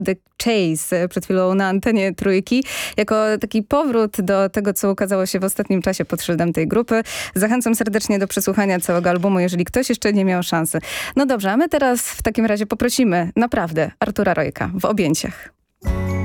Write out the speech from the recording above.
The Chase przed chwilą na antenie Trójki, jako taki powrót do tego, co ukazało się w ostatnim czasie pod szyldem tej grupy. Zachęcam serdecznie do przesłuchania całego albumu, jeżeli ktoś jeszcze nie miał szansy. No dobrze, a my teraz w takim razie poprosimy naprawdę Artura Rojka w objęciach.